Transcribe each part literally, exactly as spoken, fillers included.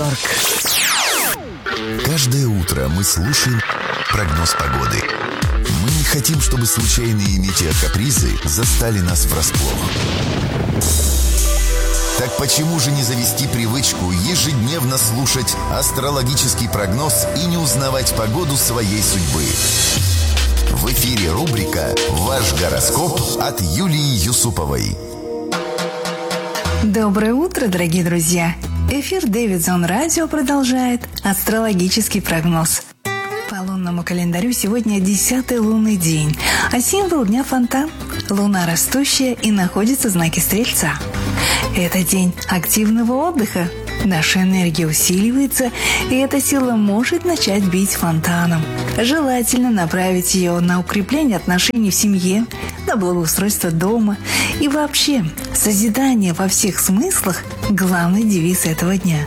Парк. Каждое утро мы слушаем прогноз погоды. Мы не хотим, чтобы случайные метеокапризы застали нас врасплох. Так почему же не завести привычку ежедневно слушать астрологический прогноз и не узнавать погоду своей судьбы? В эфире рубрика «Ваш гороскоп» от Юлии Юсуповой. Доброе утро, дорогие друзья! Эфир Дэвидсон Радио продолжает астрологический прогноз. По лунному календарю сегодня десятый лунный день, а символ дня фонтан. Луна растущая и находится в знаке Стрельца. Это день активного отдыха. Наша энергия усиливается, и эта сила может начать бить фонтаном. Желательно направить ее на укрепление отношений в семье, на благоустройство дома и вообще созидание во всех смыслах – главный девиз этого дня.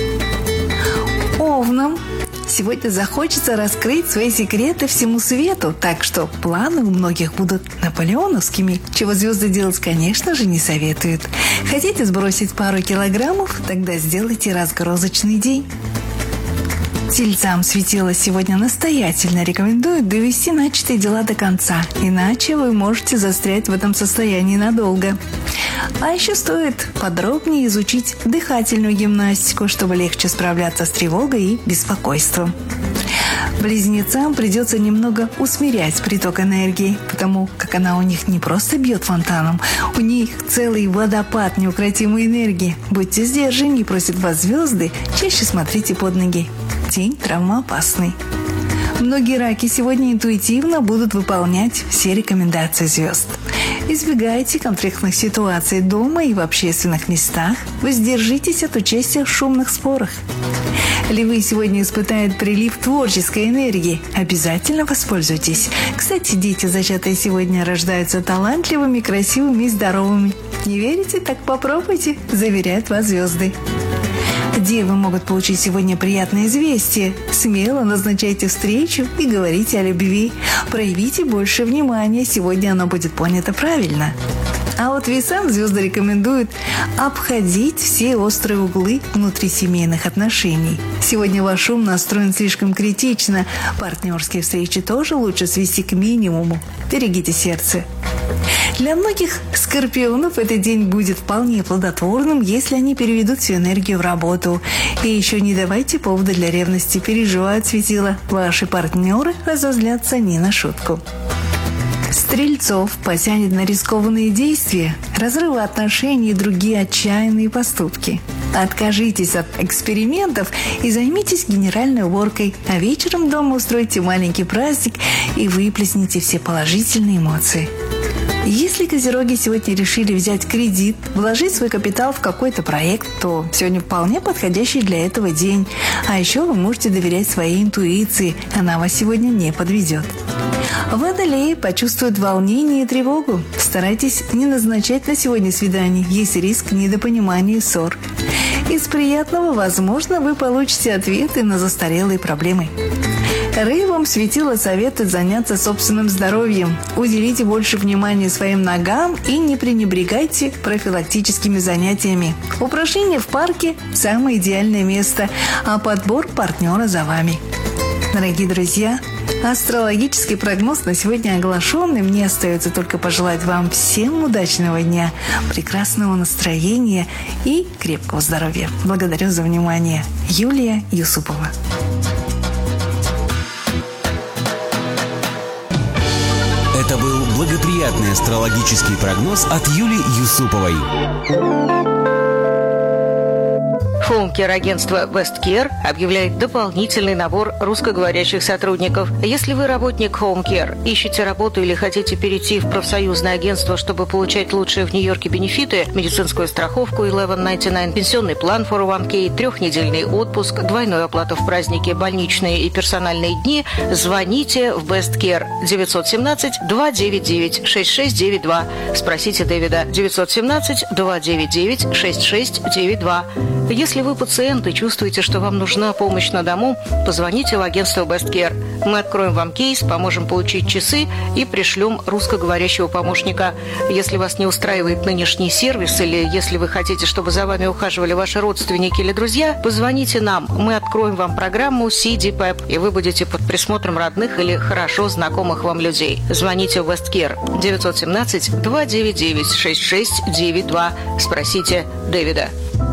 Овнам сегодня захочется раскрыть свои секреты всему свету, так что планы у многих будут наполеоновскими, чего звезды делать, конечно же, не советуют. Хотите сбросить пару килограммов? Тогда сделайте разгрузочный день. Тельцам светило сегодня настоятельно рекомендуют довести начатые дела до конца, иначе вы можете застрять в этом состоянии надолго. А еще стоит подробнее изучить дыхательную гимнастику, чтобы легче справляться с тревогой и беспокойством. Близнецам придется немного усмирять приток энергии, потому как она у них не просто бьет фонтаном, у них целый водопад неукротимой энергии. Будьте сдержаннее, просят вас звезды, чаще смотрите под ноги. День травмоопасный. Многие раки сегодня интуитивно будут выполнять все рекомендации звезд. Избегайте конфликтных ситуаций дома и в общественных местах. Воздержитесь от участия в шумных спорах. Львы сегодня испытают прилив творческой энергии. Обязательно воспользуйтесь. Кстати, дети, зачатые сегодня, рождаются талантливыми, красивыми и здоровыми. Не верите? Так попробуйте, заверяют вас звезды. Девы могут получить сегодня приятное известие. Смело назначайте встречу и говорите о любви. Проявите больше внимания, сегодня оно будет понято правильно. А вот весам звезды рекомендуют обходить все острые углы внутрисемейных отношений. Сегодня ваш ум настроен слишком критично. Партнерские встречи тоже лучше свести к минимуму. Берегите сердце. Для многих скорпионов этот день будет вполне плодотворным, если они переведут всю энергию в работу. И еще не давайте повода для ревности, переживают светила. Ваши партнеры разозлятся не на шутку. Стрельцов потянет на рискованные действия, разрывы отношений и другие отчаянные поступки. Откажитесь от экспериментов и займитесь генеральной уборкой, а вечером дома устройте маленький праздник и выплесните все положительные эмоции. Если козероги сегодня решили взять кредит, вложить свой капитал в какой-то проект, то сегодня вполне подходящий для этого день. А еще вы можете доверять своей интуиции, она вас сегодня не подведет. Водолеи почувствуют волнение и тревогу. Старайтесь не назначать на сегодня свидание, есть риск недопонимания и ссор. Из приятного, возможно, вы получите ответы на застарелые проблемы. Рыбам светило советует заняться собственным здоровьем. Уделите больше внимания своим ногам и не пренебрегайте профилактическими занятиями. Упражнения в парке – самое идеальное место, а подбор партнера за вами. Дорогие друзья, астрологический прогноз на сегодня оглашен, и мне остается только пожелать вам всем удачного дня, прекрасного настроения и крепкого здоровья. Благодарю за внимание. Юлия Юсупова. Это был благоприятный астрологический прогноз от Юлии Юсуповой. Хоум-кер-агентство «Весткер» объявляет дополнительный набор русскоговорящих сотрудников. Если вы работник Хоум-кер, ищете работу или хотите перейти в профсоюзное агентство, чтобы получать лучшие в Нью-Йорке бенефиты, медицинскую страховку eleven ninety-nine, пенсионный план фор о ван кей, трехнедельный отпуск, двойную оплату в праздники, больничные и персональные дни, звоните в «Весткер» девять один семь два девять девять шесть шесть девять два. Спросите Дэвида девять один семь два девять девять шесть шесть девять два. Если вы пациент и чувствуете, что вам нужна помощь на дому, позвоните в агентство «Весткер». Мы откроем вам кейс, поможем получить часы и пришлем русскоговорящего помощника. Если вас не устраивает нынешний сервис или если вы хотите, чтобы за вами ухаживали ваши родственники или друзья, позвоните нам. Мы откроем вам программу си ди пэп, и вы будете под присмотром родных или хорошо знакомых вам людей. Звоните в Весткер девятьсот семнадцать два девять девять шесть шесть девять два. Спросите Дэвида.